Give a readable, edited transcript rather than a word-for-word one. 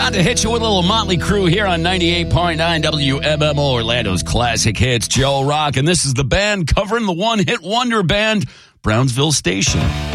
About to hit you with a little Motley Crue here on 98.9 WMMO, Orlando's classic hits. Joe Rock, and this is the band covering the one-hit wonder band, Brownsville Station.